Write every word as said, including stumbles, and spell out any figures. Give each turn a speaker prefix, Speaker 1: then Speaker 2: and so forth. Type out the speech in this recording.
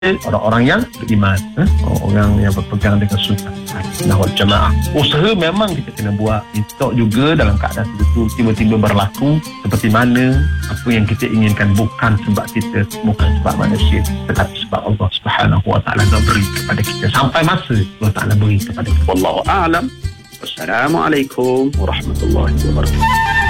Speaker 1: orang-orang yang beriman, eh? orang yang berpegang dengan sunnah Ahlussunnah wal Jamaah. Usaha memang kita kena buat. Itu juga dalam keadaan itu tiba-tiba berlaku seperti mana apa yang kita inginkan, bukan sebab kita, bukan sebab manusia, tetapi sebab Allah Subhanahu wa taala nak beri kepada kita sampai masa Allah Taala beri kepada kita. Wallahu a'lam. Wassalamualaikum warahmatullahi wabarakatuh.